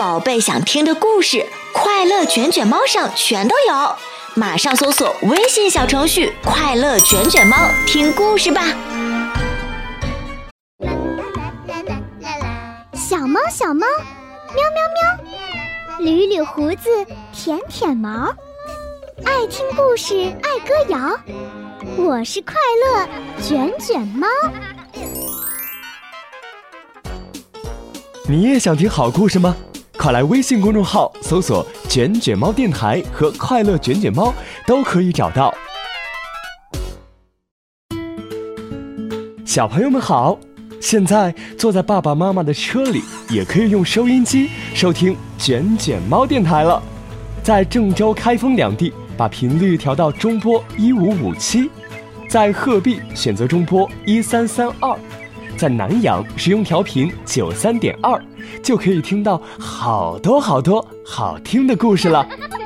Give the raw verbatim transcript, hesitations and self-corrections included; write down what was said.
宝贝想听的故事，快乐卷卷猫上全都有。马上搜索微信小程序快乐卷卷猫听故事吧。 小猫小猫喵喵喵，捋捋胡子舔舔毛，爱听故事爱歌谣，我是快乐卷卷猫。 你也想听好故事吗？快来微信公众号搜索卷卷猫电台和快乐卷卷猫，都可以找到。小朋友们好，现在坐在爸爸妈妈的车里，也可以用收音机收听卷卷猫电台了。在郑州、开封两地把频率调到中波一五五七，在鹤壁选择中波一三三二，在南阳使用调频九三点二，就可以听到好多好多好听的故事了。